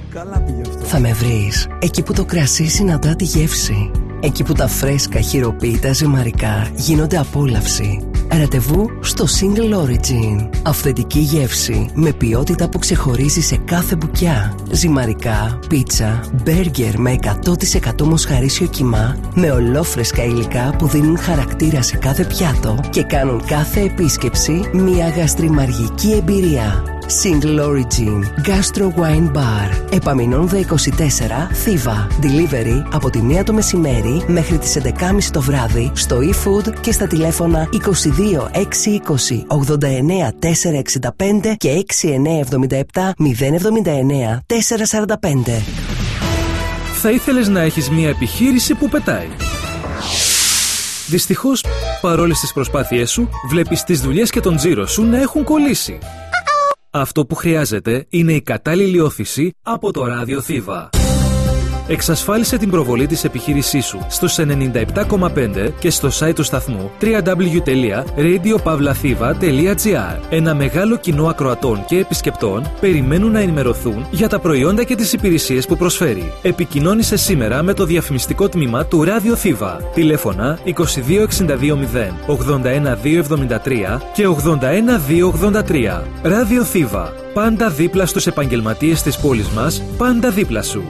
Καλά πήγε αυτό. Θα με βρεις εκεί που το κρασί συναντά τη γεύση. Εκεί που τα φρέσκα χειροποίητα ζυμαρικά γίνονται απόλαυση. Ραντεβού στο Single Origin. Αυθεντική γεύση με ποιότητα που ξεχωρίζει σε κάθε μπουκιά. Ζυμαρικά, πίτσα, μπέργκερ με 100% μοσχαρίσιο κιμά, με ολόφρεσκα υλικά που δίνουν χαρακτήρα σε κάθε πιάτο και κάνουν κάθε επίσκεψη μια γαστριμαργική εμπειρία. Single Origin Gastro Wine Bar. Επαμεινώνδα 24, Θήβα. Delivery από τη 1 το μεσημέρι μέχρι τις 11.30 το βράδυ στο eFood και στα τηλέφωνα 22 620 89 465 και 6977 079 445. Θα ήθελες να έχεις μια επιχείρηση που πετάει. Δυστυχώς, παρόλες τις προσπάθειές σου, βλέπεις τις δουλειές και τον τζίρο σου να έχουν κολλήσει. Αυτό που χρειάζεται είναι η κατάλληλη όθηση από το ράδιο Θήβα. Εξασφάλισε την προβολή της επιχείρησής σου στους 97,5 και στο site του σταθμού www.radiopavlathiva.gr. Ένα μεγάλο κοινό ακροατών και επισκεπτών περιμένουν να ενημερωθούν για τα προϊόντα και τις υπηρεσίες που προσφέρει. Επικοινώνησε σήμερα με το διαφημιστικό τμήμα του Ράδιο Θήβα. Τηλέφωνα 22620 81273 και 81283. Ράδιο Θήβα. Πάντα δίπλα στους επαγγελματίες της πόλης μας, πάντα δίπλα σου.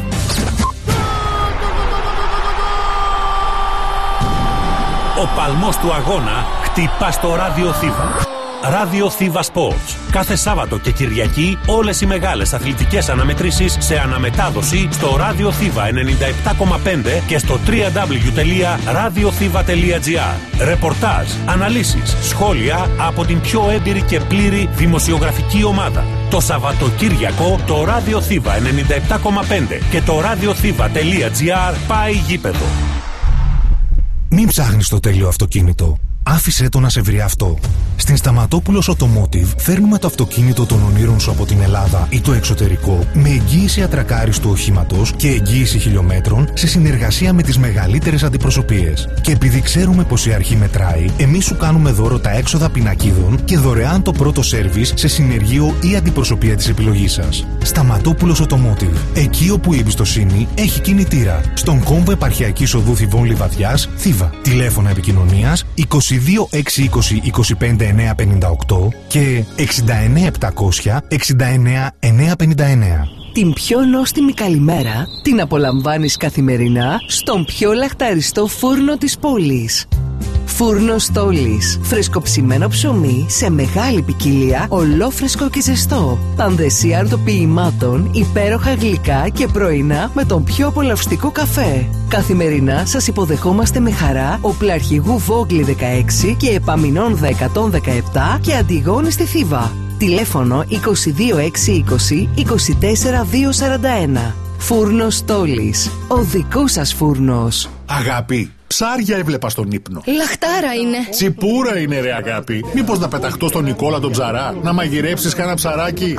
Ο παλμός του αγώνα χτυπά στο Ράδιο Θήβα. Ράδιο Θήβα Sports. Κάθε Σάββατο και Κυριακή όλες οι μεγάλες αθλητικές αναμετρήσεις σε αναμετάδοση στο Ράδιο Θήβα 97,5 και στο www.radiothiva.gr. Ρεπορτάζ, αναλύσεις, σχόλια από την πιο έμπειρη και πλήρη δημοσιογραφική ομάδα. Το Σαββατοκύριακο το Ράδιο Θήβα 97,5 και το radiothiva.gr πάει γήπεδο. Μην ψάχνεις το τέλειο αυτοκίνητο. Άφησέ το να σε βρει αυτό. Στην Σταματόπουλος Automotive φέρνουμε το αυτοκίνητο των ονείρων σου από την Ελλάδα ή το εξωτερικό με εγγύηση ατρακάριστου οχήματος και εγγύηση χιλιόμετρων σε συνεργασία με τις μεγαλύτερες αντιπροσωπείες. Και επειδή ξέρουμε πως η αρχή μετράει, εμείς σου κάνουμε δώρο τα έξοδα πινακίδων και δωρεάν το πρώτο σέρβις σε συνεργείο ή αντιπροσωπεία της επιλογής σας. Σταματόπουλος Automotive. Εκεί όπου η εμπιστοσύνη έχει κινητήρα. Στον κόμβο Επαρχιακής Οδού Θηβών Λιβαδιάς, Θήβα. Τηλέφωνα επικοινωνίας 22 620 25 958 και 69 700 69 959. Την πιο νόστιμη καλημέρα την απολαμβάνεις καθημερινά στον πιο λαχταριστό φούρνο της πόλης. Φούρνος Στόλης. Φρεσκοψημένο ψωμί σε μεγάλη ποικιλία, ολόφρεσκο και ζεστό. Πανδεσία αρτοποιημάτων, υπέροχα γλυκά και πρωινά με τον πιο απολαυστικό καφέ. Καθημερινά σας υποδεχόμαστε με χαρά Οπλαρχηγού Βόγκλη 16 και Επαμεινώνδα 117 και Αντιγόνη στη Θήβα. Τηλέφωνο 22 620 24 241. Φούρνος Στόλης. Ο δικός σας φούρνος. Αγάπη, ψάρια έβλεπα στον ύπνο. Λαχτάρα είναι. Τσιπούρα είναι ρε αγάπη. Μήπως να πεταχτώ στον Νικόλα τον ψαρά, να μαγειρέψεις κάνα ψαράκι.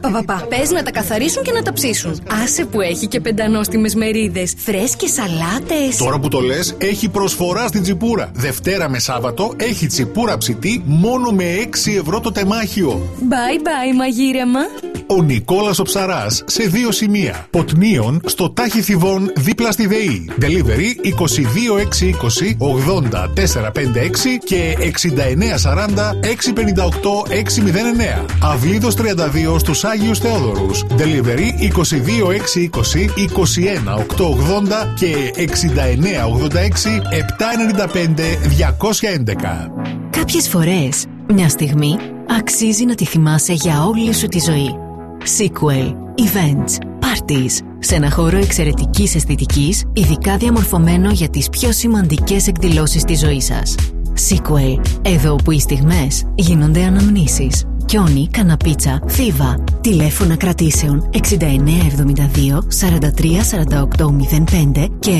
Πες να τα καθαρίσουν και να τα ψήσουν. Άσε που έχει και πεντανόστιμες μερίδες, φρέσκες σαλάτες. Τώρα που το λες, έχει προσφορά στην Τσιπούρα. Δευτέρα με Σάββατο έχει τσιπούρα ψητή μόνο με 6 ευρώ το τεμάχιο. Bye bye μαγείρεμα. Ο Νικόλας ο ψαράς σε 2 σημεία. Ποτμίων στο Τάχι Θηβών δίπλα στη ΔΕΗ. Delivery 22 620 80 456 και 69 40 658 609. Αυλίδος 32 στους Άγιους Θεόδωρους. Delivery 22 620 21 880 και 69 86 795 211. Κάποιες φορές, μια στιγμή αξίζει να τη θυμάσαι για όλη σου τη ζωή. Sequel, events, parties, σε ένα χώρο εξαιρετικής αισθητικής, ειδικά διαμορφωμένο για τις πιο σημαντικές εκδηλώσεις της ζωής σας. Sequel, εδώ που οι στιγμές γίνονται αναμνήσεις. Κιόνι, Καναπίτσα, Θήβα. Τηλέφωνα κρατήσεων 6972 43 48 05 και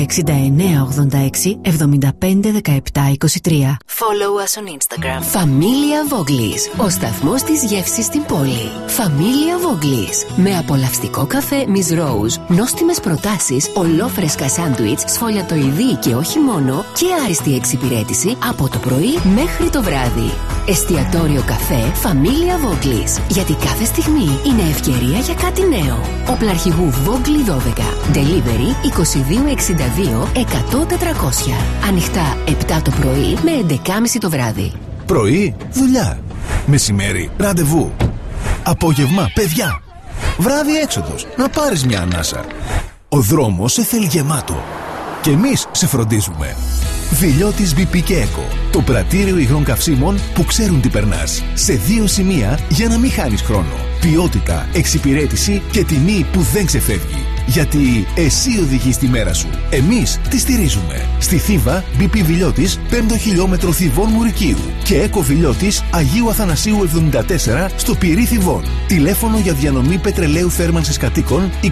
6986 75 17 23. Follow us on Instagram. Familia Voglis. Ο σταθμός της γεύσης στην πόλη. Familia Voglis. Με απολαυστικό καφέ Miss Rose, νόστιμες προτάσεις, ολόφρεσκα σάντουιτς, σφολιατοειδή και όχι μόνο, και άριστη εξυπηρέτηση από το πρωί μέχρι το βράδυ. Εστιατόριο καφέ Familia Voglis. Γιατί κάθε στιγμή είναι ευκαιρία για κάτι νέο. Οπλαρχηγού Vogli 12. Delivery 2262 100 400. Ανοιχτά 7 το πρωί με 11.30 το βράδυ. Πρωί, δουλειά. Μεσημέρι, ραντεβού. Απόγευμα, παιδιά. Βράδυ, έξοδος. Να πάρεις μια ανάσα. Ο δρόμος σε θέλει γεμάτο. Και εμείς σε φροντίζουμε. Βιλιώτης BP και Eco. Το πρατήριο υγρών καυσίμων που ξέρουν τι περνάς. Σε 2 σημεία για να μην χάνεις χρόνο. Ποιότητα, εξυπηρέτηση και τιμή που δεν ξεφεύγει. Γιατί εσύ οδηγείς τη μέρα σου. Εμείς τη στηρίζουμε. Στη Θήβα, BP Βιλιώτης, 5ο χιλιόμετρο Θηβών Μουρικίου. Και Eco Βιλιώτης, Αγίου Αθανασίου 74, στο Πυρί Θηβών. Τηλέφωνο για διανομή πετρελαίου θέρμανσης κατοίκων 2262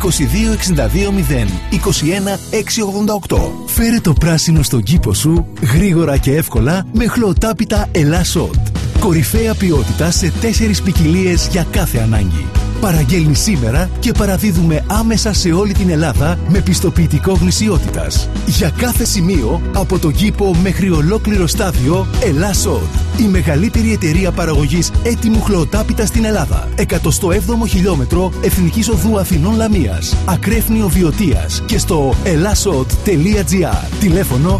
0 21 688. Φέρε το πράσινο στον κήπο σου γρήγορα και εύκολα με χλωοτάπητα Ελλάς-Οντ. Κορυφαία ποιότητα σε 4 ποικιλίες για κάθε ανάγκη. Παραγγέλνει σήμερα και παραδίδουμε άμεσα σε όλη την Ελλάδα με πιστοποιητικό γνησιότητας. Για κάθε σημείο, από τον κήπο μέχρι ολόκληρο στάδιο, Ελλάς-Οντ. Η μεγαλύτερη εταιρεία παραγωγής έτοιμου χλωοτάπητα στην Ελλάδα. 107ο χιλιόμετρο Εθνικής Οδού Αθηνών Λαμίας. Ακρέφνιο Βιωτίας και στο ellasod.gr. Τηλέφωνο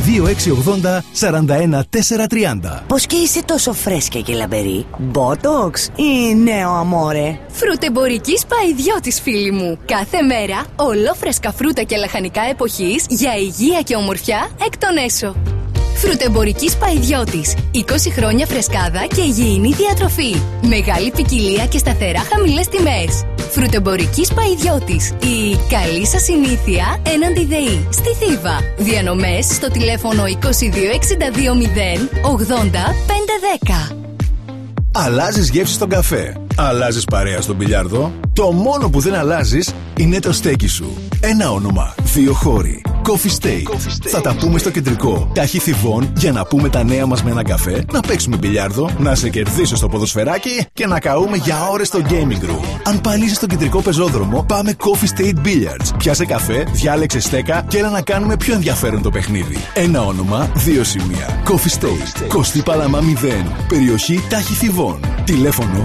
22680 41 430. Πώς και είσαι τόσο φρέσκια και λαμπερή? Μπότοξ ή νέο αμόρε? Φρουτεμπορικής Παϊδιώτης, φίλοι μου. Κάθε μέρα ολόφρεσκα φρούτα και λαχανικά εποχής για υγεία και ομορφιά εκ των έσω. Φρουτεμπορικής Παϊδιώτης. 20 χρόνια φρεσκάδα και υγιεινή διατροφή. Μεγάλη ποικιλία και σταθερά χαμηλές τιμές. Φρουτεμπορικής Παϊδιώτης. Η καλή σας συνήθεια έναντι ΔΕΗ. Στη Θήβα. Διανομές στο τηλέφωνο 2262 0 80 510. Αλλάζεις γεύση στον καφέ. Αλλάζεις παρέα στον μπιλιάρδο. Το μόνο που δεν αλλάζεις είναι το στέκι σου. Ένα όνομα, 2 χώροι. Coffee State. Θα τα πούμε στο κεντρικό. Τάχη Θηβών για να πούμε τα νέα μας με ένα καφέ, να παίξουμε μπιλιάρδο, να σε κερδίσω στο ποδοσφαιράκι και να καούμε για ώρες στο gaming room. Αν πάλι είσαι στο κεντρικό πεζόδρομο, πάμε Coffee State Billiards. Πιάσε καφέ, διάλεξε στέκα και έλα να κάνουμε πιο ενδιαφέρον το παιχνίδι. Ένα όνομα, 2 σημεία. Coffee State. Κωστή Παλαμά 0. Περιοχή Τάχη Θηβών. Τηλέφωνο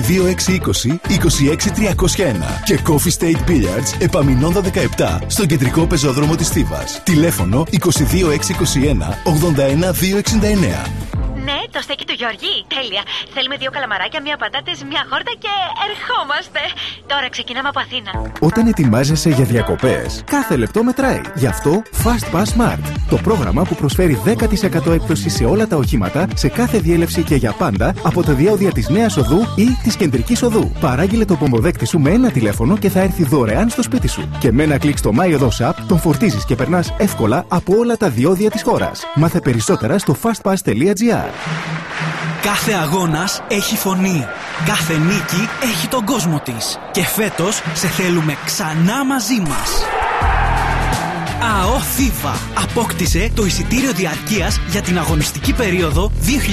22620 26301. Και Coffee State Billiards, Επαμινώντα 17, στο κεντρικό πεζόδρομο της Θήβας. Τηλέφωνο 22621 81269. Ναι, το στέκι του Γιώργη. Τέλεια. Θέλουμε 2 καλαμαράκια, 1 πατάτες, 1 χόρτα και ερχόμαστε. Τώρα ξεκινάμε από Αθήνα. Όταν ετοιμάζεσαι για διακοπές, κάθε λεπτό μετράει. Γι' αυτό Fast Pass Smart. Το πρόγραμμα που προσφέρει 10% έκπτωση σε όλα τα οχήματα, σε κάθε διέλευση και για πάντα, από τα διόδια της Νέας Οδού ή της Κεντρικής Οδού. Παράγγειλε το πομποδέκτη σου με ένα τηλέφωνο και θα έρθει δωρεάν στο σπίτι σου. Και με ένα κλικ στο My Οδός App τον φορτίζεις και περνάς εύκολα από όλα τα διόδια της χώρας. Μάθε περισσότερα στο fastpass.gr. Κάθε αγώνας έχει φωνή. Κάθε νίκη έχει τον κόσμο της. Και φέτος σε θέλουμε ξανά μαζί μας. ΑΟ Θήβα. Απόκτησε το εισιτήριο διαρκείας για την αγωνιστική περίοδο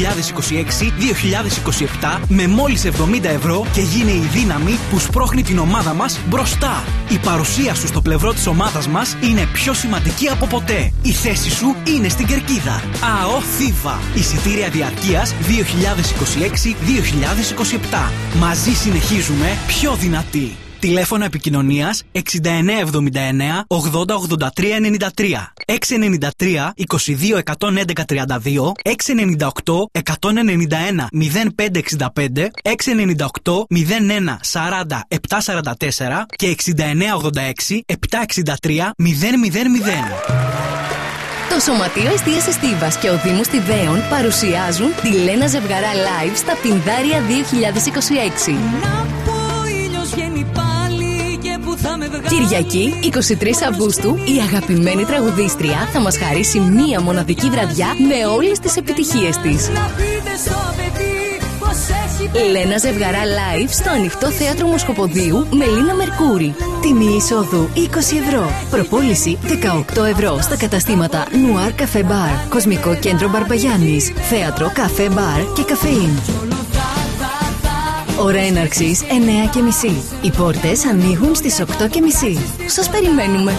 2026-2027 με μόλις 70 ευρώ και γίνε η δύναμη που σπρώχνει την ομάδα μας μπροστά. Η παρουσία σου στο πλευρό της ομάδας μας είναι πιο σημαντική από ποτέ. Η θέση σου είναι στην κερκίδα. ΑΟ Θήβα. Εισιτήρια διαρκείας 2026-2027. Μαζί συνεχίζουμε πιο δυνατοί. Τηλέφωνο επικοινωνίας 6979 80 83 93, 693 22 111 32, 698 191 0565, 698 01 40 744 και 6986 763 000. Το Σωματείο Εστίασης Θήβας και ο Δήμος Θηβαίων παρουσιάζουν τη Λένα Ζευγαρά Live στα Πινδάρια 2026. Κυριακή, 23 Αυγούστου, η αγαπημένη τραγουδίστρια θα μας χαρίσει μία μοναδική βραδιά με όλες τις επιτυχίες της. Λένα Ζευγαρά Live στο Ανοιχτό Θέατρο Μοσχοποδίου με Λίνα Μερκούρη. Τιμή εισόδου 20 ευρώ. Προπόληση 18 ευρώ στα καταστήματα Νουάρ Καφέ Μπαρ, Κοσμικό Κέντρο Μπαρμπαγιάννης, Θέατρο Καφέ Μπαρ και Καφεΐν. Ώρα έναρξης 9:30. Οι πόρτες ανοίγουν στις 8:30. Σας περιμένουμε.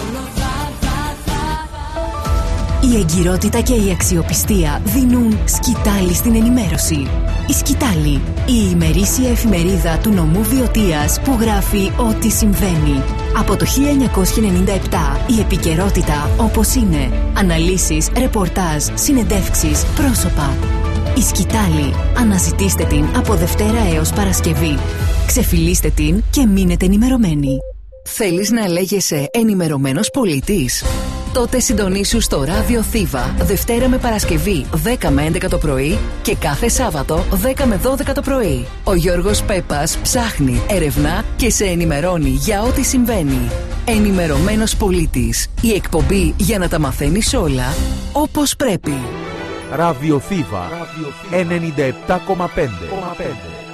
Η εγκυρότητα και η αξιοπιστία δίνουν σκητάλη στην ενημέρωση. Η Σκητάλη, η ημερήσια εφημερίδα του νομού Βιωτίας που γράφει ό,τι συμβαίνει. Από το 1997 η επικαιρότητα όπως είναι. Αναλύσεις, ρεπορτάζ, συνεντεύξεις, πρόσωπα. Η Σκητάλη. Αναζητήστε την από Δευτέρα έως Παρασκευή. Ξεφυλίστε την και μείνετε ενημερωμένοι. Θέλεις να λέγεσαι ενημερωμένος πολίτης? Τότε συντονίσου στο Ράδιο Θήβα Δευτέρα με Παρασκευή 10 με 11 το πρωί και κάθε Σάββατο 10 με 12 το πρωί. Ο Γιώργος Πέπας ψάχνει, ερευνά και σε ενημερώνει για ό,τι συμβαίνει. Ενημερωμένος πολίτης. Η εκπομπή για να τα μαθαίνεις όλα όπως πρέπει. Ράδιο Θήβα 97,5.